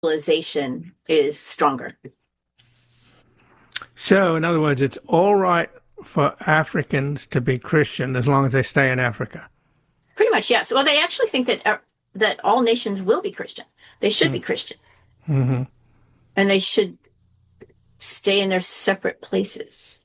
civilization is stronger. So, in other words, it's all right for Africans to be Christian as long as they stay in Africa. Pretty much, yes. Well, they actually think that all nations will be Christian. They should be Christian. Mm-hmm. And they should stay in their separate places.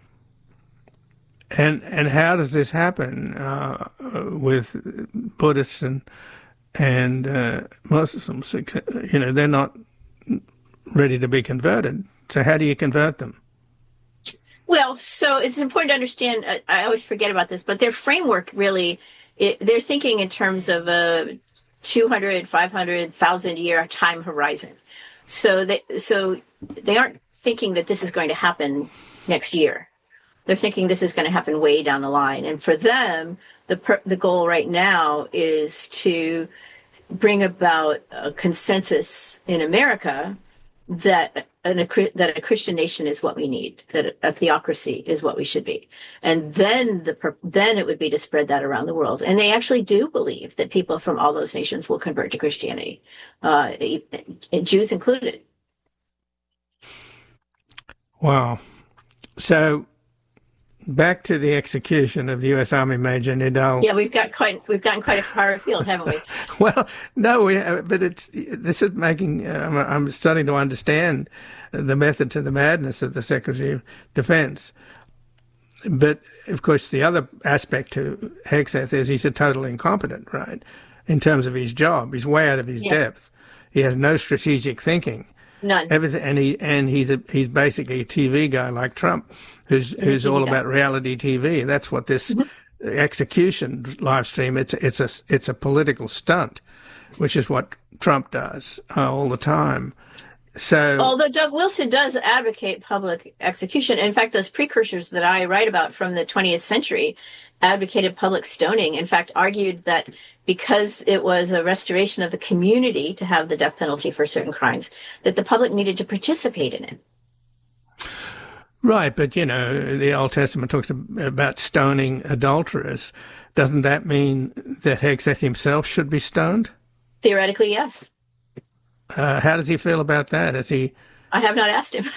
And how does this happen with Buddhists and Muslims? You know, they're not ready to be converted. So how do you convert them? Well, so it's important to understand, I always forget about this, but their framework really, they're thinking in terms of a 200, 500, 1,000 year time horizon. So they aren't thinking that this is going to happen next year. They're thinking this is going to happen way down the line. And for them, the goal right now is to bring about a consensus in America that a Christian nation is what we need, that a theocracy is what we should be. And then it would be to spread that around the world. And they actually do believe that people from all those nations will convert to Christianity, Jews included. Wow. So back to the execution of the U.S. Army Major Nidal. Yeah, we've gotten quite far afield, haven't we? Well, no, but this is making. I'm starting to understand the method to the madness of the Secretary of Defense. But of course, the other aspect to Hegseth is he's a total incompetent, right? In terms of his job, he's way out of his depth. He has no strategic thinking. None. Everything, and he's basically a TV guy like Trump, who's all about reality TV. That's what this execution live stream. It's a political stunt, which is what Trump does all the time. So, although Doug Wilson does advocate public execution, in fact, those precursors that I write about from the 20th century advocated public stoning. In fact, argued that because it was a restoration of the community to have the death penalty for certain crimes, that the public needed to participate in it. Right, but you know, the Old Testament talks about stoning adulterers. Doesn't that mean that Hegseth himself should be stoned? Theoretically, yes. How does he feel about that? I have not asked him.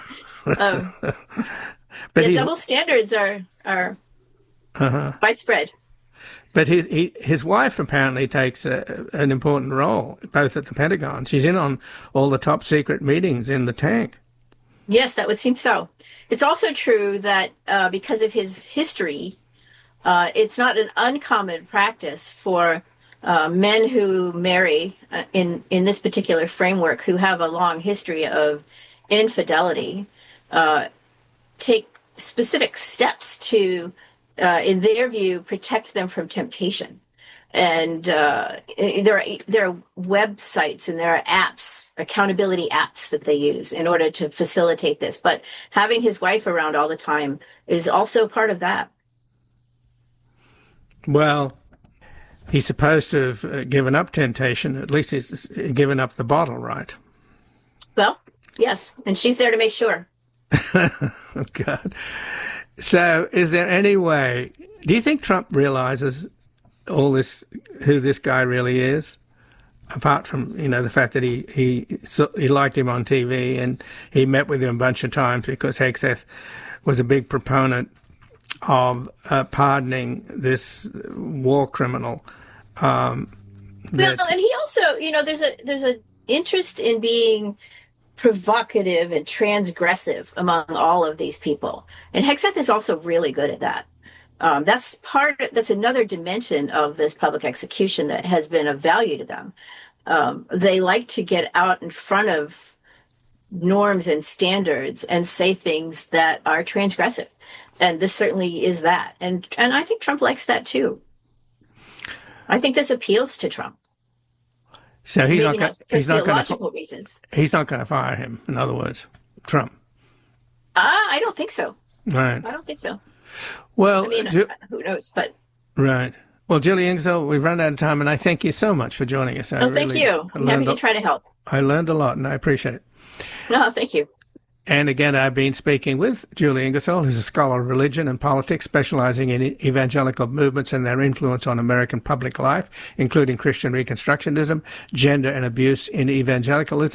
But double standards are widespread. But his wife apparently takes an important role, both at the Pentagon. She's in on all the top secret meetings in the tank. Yes, that would seem so. It's also true that because of his history, it's not an uncommon practice for men who marry in this particular framework, who have a long history of infidelity, take specific steps to, in their view, protect them from temptation. And there are websites and there are apps, accountability apps that they use in order to facilitate this. But having his wife around all the time is also part of that. Well, he's supposed to have given up temptation. At least he's given up the bottle, right? Well, yes. And she's there to make sure. Oh, God. So is there any way, do you think Trump realizes all this, who this guy really is? Apart from, you know, the fact that he liked him on TV and he met with him a bunch of times because Hegseth was a big proponent of pardoning this war criminal. Well, and he also, you know, there's a interest in being provocative and transgressive among all of these people, and Hegseth is also really good at that. That's another dimension of this public execution that has been of value to them. They like to get out in front of norms and standards and say things that are transgressive. And this certainly is that. And I think Trump likes that too. I think this appeals to Trump. So he's not going to fire him, in other words, Trump. I don't think so. Right. I don't think so. Well, I mean, who knows? But right. Well, Julie Ingersoll, we've run out of time, and I thank you so much for joining us. Thank you. I'm happy to try to help. I learned a lot, and I appreciate it. No, thank you. And again, I've been speaking with Julie Ingersoll, who's a scholar of religion and politics, specializing in evangelical movements and their influence on American public life, including Christian Reconstructionism, gender and abuse in evangelicalism.